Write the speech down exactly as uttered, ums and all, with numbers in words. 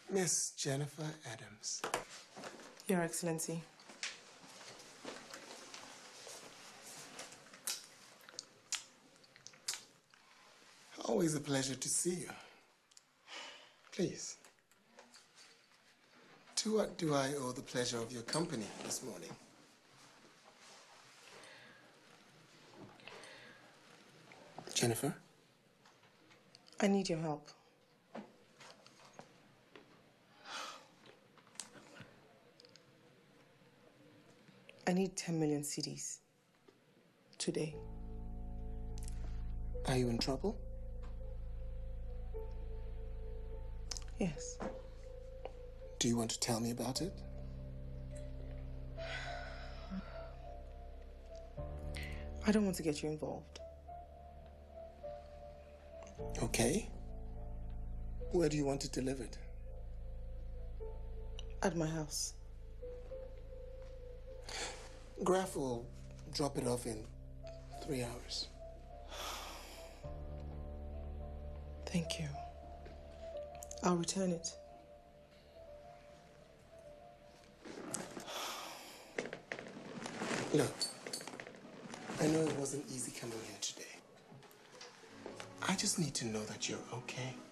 Miss Jennifer Adams. Your Excellency. Always a pleasure to see you. Please. To what do I owe the pleasure of your company this morning? Jennifer? I need your help. I need ten million cedis. Today. Are you in trouble? Yes. Do you want to tell me about it? I don't want to get you involved. Okay. Where do you want it delivered? At my house. Graf will drop it off in three hours. Thank you. I'll return it. Look, I know it wasn't easy coming here today. I just need to know that you're okay.